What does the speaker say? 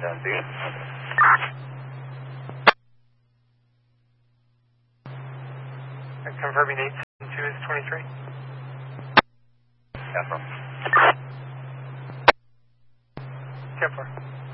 Sounds good. Confirming 872 is 23. Confirm. 10-4.